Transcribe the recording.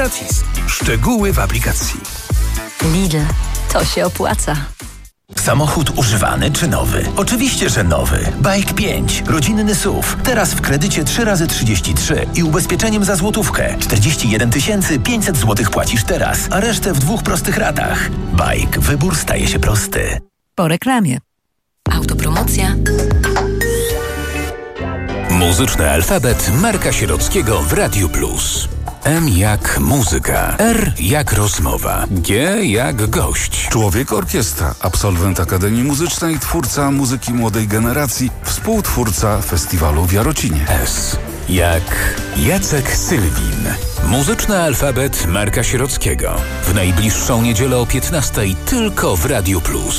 Gratis. Szczegóły w aplikacji. Lidl. To się opłaca. Samochód używany czy nowy? Oczywiście, że nowy. Bike 5. Rodzinny SUV. Teraz w kredycie 3x33 i ubezpieczeniem za złotówkę. 41 500 zł płacisz teraz, a resztę w 2 prostych ratach. Bike. Wybór staje się prosty. Po reklamie. Autopromocja. Muzyczny alfabet Marka Sierockiego w Radiu Plus. M jak muzyka, R jak rozmowa, G jak gość. Człowiek orkiestra, absolwent Akademii Muzycznej, twórca muzyki młodej generacji, współtwórca festiwalu w Jarocinie. S jak Jacek Sylwin. Muzyczny alfabet Marka Sierockiego. W najbliższą niedzielę o 15:00 tylko w Radiu Plus.